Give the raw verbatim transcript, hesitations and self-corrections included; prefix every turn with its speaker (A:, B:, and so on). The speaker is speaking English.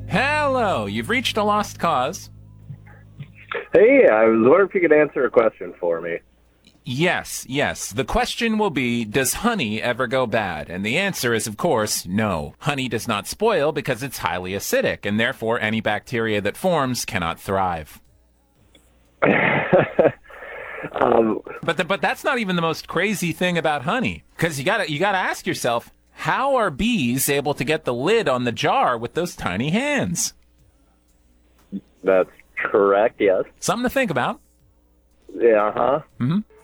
A: Hello, you've reached a lost cause.
B: Hey, I was wondering if you could answer a question for me.
A: Yes, yes. The question will be, does honey ever go bad? And the answer is, of course, no. Honey does not spoil because it's highly acidic, and therefore any bacteria that forms cannot thrive.
B: um,
A: But the, but that's not even the most crazy thing about honey, because you gotta you gotta ask yourself, how are bees able to get the lid on the jar with those tiny hands?
B: that's correct, yes.
A: Something to think about.
B: Yeah, huh?
A: Mm-hmm.